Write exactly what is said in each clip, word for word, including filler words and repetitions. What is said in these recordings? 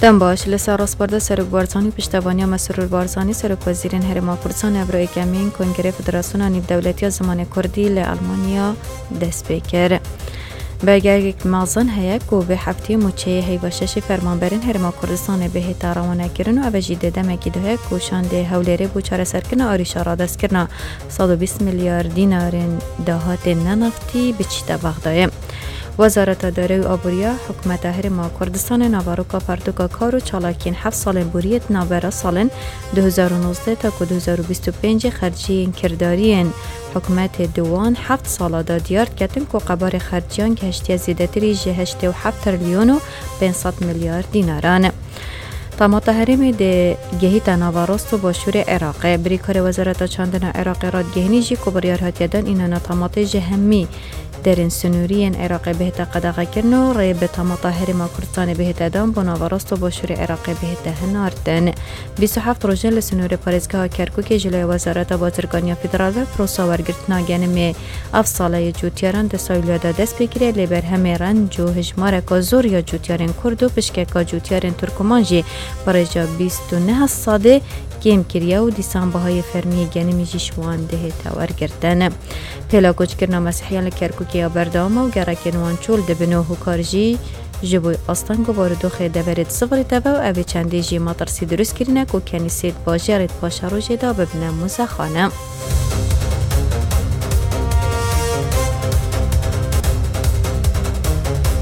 دم باش لسر راسپارده سرک بارزانی پشتوانی مسرور بارزانی سرک وزیرین هرما کردستان ابرای کمین کنگره فدراسیون نیب دولتی زمان کردی ل آلمانیا دست بکر. برگرگ مازن هیک و به هفته موچه هیواشش فرمانبرین هرما کردستان به تاروانه کردن و اوجیده دمکی ده کوشانده هولری بوچار سرکن آریشا را دست کردن صد و بیست میلیارد دینارین دهات ننفتی بچیده بغداد. وزارت داره و آبوریا حکومت هرما کردستان نواروکا پرتوکا کارو چالاکین هفت سال بوریت نوبرا سالن دو هزار و نوزده تا دو هزار و بیست و پنج خرجی کردارین حکومت دوان هفت سال دا دیار کتن که قبار خرجیان که هشتی زیده تری جه هشتی و هفت تریلیون و پانصد میلیارد دیناران. طامات هرمی ده گهیت نواراست و باشور عراق بریکار وزارت چاندن عراق راد گهنی جی کبریار هاتیدن اینا طامات جهمی درین سنورین عراق بهت قدغه کرنو ری به طامات هرما کردستان بهت دام بناوراست و باشور عراق بهت هناردن. بیست و هفت روزن لسنور پارزگاه کرکوک جلوی وزارت بازرگانی فدرال پروسا ورگرتنا گنم افصاله جوتیاران دستایلیادا دست بگیره لیبر همه رنج و هجمار که زور یا جوتیارن کرد و پشکه که جوتیارن ترکمانجی برای جا بیست و نه ساده گیم کریا و دیسانبه های فرمی گنمی جیشوان ده تاور گردن. پیلا کچ کرنا مسیحیان کرکوکی بردام و گرکنوان چول دبنو هکارجی جبوی آستانگو باردو خیده برد صغری تبا و اوی چنده جی مطرسی درست کرنک و کنیسید باجرد پاشارو جدا ببنه موزخانه.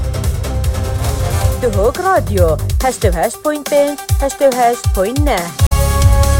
دهوک رادیو هشت و هشت پوینت پنج هشت و هشت پوینت نه